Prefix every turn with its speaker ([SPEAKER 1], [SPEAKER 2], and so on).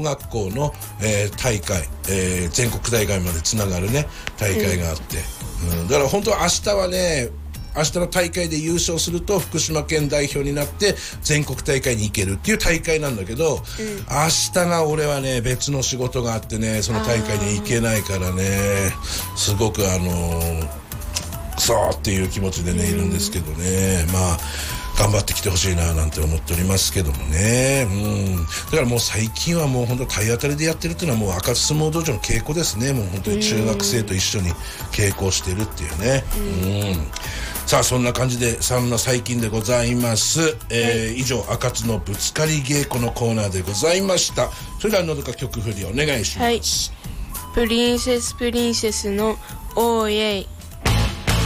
[SPEAKER 1] 学校の、大会、全国大会までつながるね大会があって、だから本当は明日はね、明日の大会で優勝すると福島県代表になって全国大会に行けるっていう大会なんだけど、明日が俺はね別の仕事があってね、その大会に行けないからね、すごくそうっていう気持ちでねいるんですけどね、まあ頑張ってきてほしいななんて思っておりますけどもね。だからもう最近はもう本当体当たりでやってるっていうのはもう赤津相撲道場の稽古ですね。もう本当に中学生と一緒に稽古をしてるっていうね。さあそんな感じでそんな最近でございます。以上赤津のぶつかり稽古のコーナーでございました。それではのどか曲振りお願いします。
[SPEAKER 2] プリンセスのオーイェイ。